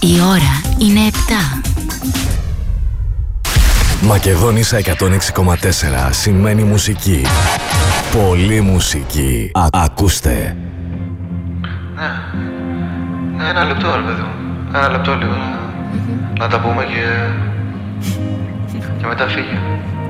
Η ώρα είναι 7. Μακεδόνισσα 106,4 σημαίνει μουσική. Πολύ μουσική. Ακούστε. Ναι, ένα λεπτό ρε παιδί μου. Ένα λεπτό λίγο να τα πούμε και μετά φύγε.